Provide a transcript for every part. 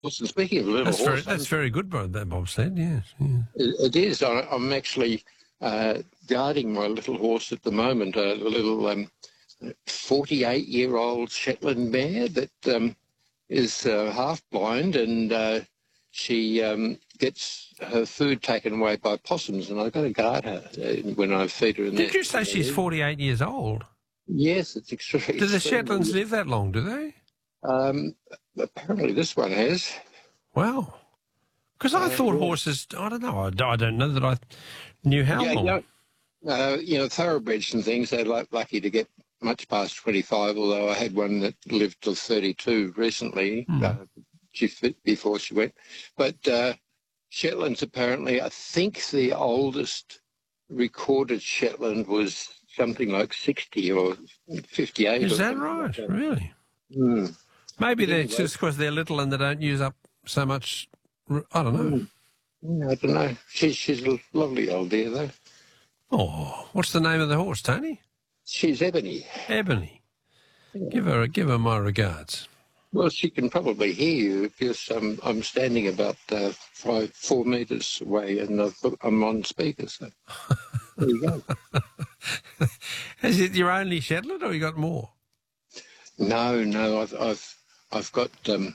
Listen, speaking of little horse, That's very good, that bobsled, yes. Yeah. it is. I'm actually guarding my little horse at the moment, a little 48-year-old Shetland mare that is half blind, and she gets her food taken away by possums, and I've got to guard her when I feed her. Did you say she's 48 years old? Yes, it's extremely. Do the Shetlands live that long, do they? Apparently this one has. Wow. Because I thought horses, I don't know, I don't know that I knew how long. Thoroughbreds and things, they're lucky to get much past 25, although I had one that lived till 32 recently, before she went. But Shetlands, apparently, I think the oldest recorded Shetland was something like 60 or 58. Is that right? Like that. Really? Mm. Maybe they're just because they're little and they don't use up so much. I don't know. I don't know. She's a lovely old dear, though. Oh, what's the name of the horse, Tony? She's Ebony. Ebony. Yeah. Give her my regards. Well, she can probably hear you because I'm standing about 4 metres away and I'm on speaker. So there you go. Is it your only Shetland, or you got more? No. I've got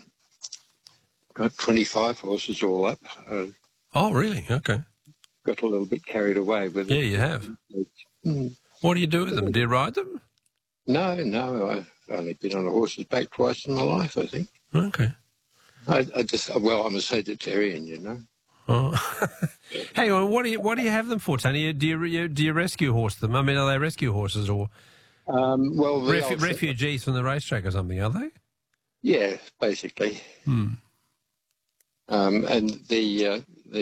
25 horses all up. Oh, really? Okay. Got a little bit carried away with it. Yeah, you have. What do you do with them? Do you ride them? No. I've only been on a horse's back twice in my life, I think. Okay. I'm a vegetarian, you know. Oh. Hang on, what do you have them for, Tony? Do you rescue horse them? I mean, are they rescue horses or refugees from the racetrack or something? Are they? Yeah, basically. And the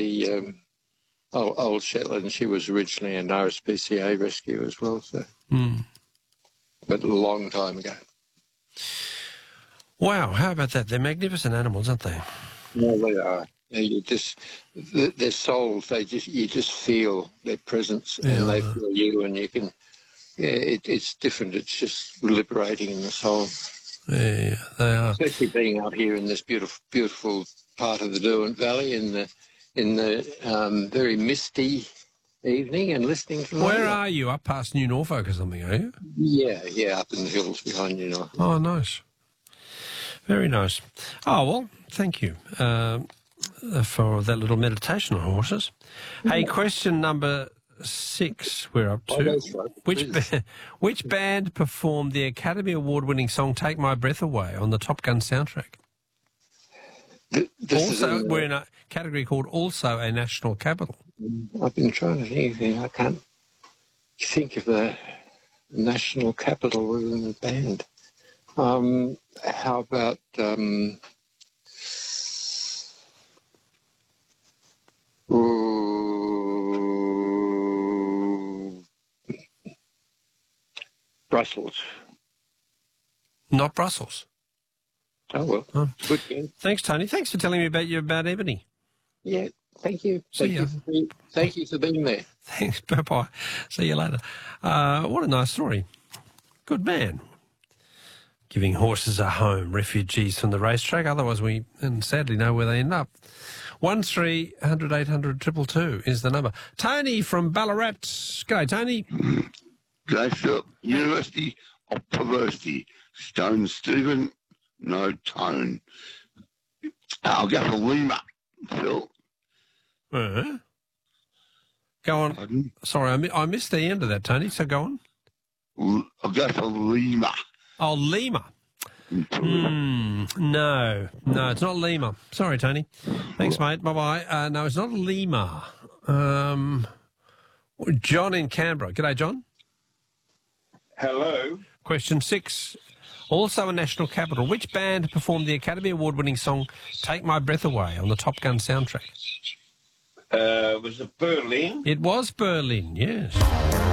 old Shetland, she was originally an RSPCA rescue as well, so. But a long time ago. Wow, how about that? They're magnificent animals, aren't they? No, they are. Their souls, you just feel their presence, and they feel you, and you can. Yeah, it's different. It's just liberating in the soul. Yeah, they are. Especially being out here in this beautiful part of the Derwent Valley in the very misty evening and listening to. Where are you? Up past New Norfolk or something, are you? Yeah, up in the hills behind New Norfolk. Oh, nice. Very nice. Oh, well, thank you for that little meditation on horses. Hey, question number 6 we're up to. Which band performed the Academy Award-winning song Take My Breath Away on the Top Gun soundtrack? We're in a category called Also a National Capital. I've been trying to think of it. I can't think of the national capital within the band. How about Brussels? Not Brussels. Oh, well. Good game. Thanks, Tony. Thanks for telling me about Ebony. Yeah, thank you. Thank you for being there. Thanks. Bye-bye. See you later. What a nice story. Good man. Giving horses a home, refugees from the racetrack. Otherwise, we sadly know where they end up. 1300 800 222 is the number. Tony from Ballarat. G'day, Tony. G'day, Phil. University of Perversity. Stone Stephen, no tone. I'll go for Lima, Phil. Go on. Pardon? Sorry, I missed the end of that, Tony, so go on. I'll go for Lima. Oh, Lima. No, it's not Lima. Sorry, Tony. Thanks, mate. Bye-bye. No, it's not Lima. John in Canberra. G'day, John. Hello. Question 6. Also a national capital. Which band performed the Academy Award-winning song Take My Breath Away on the Top Gun soundtrack? Was it Berlin? It was Berlin, yes.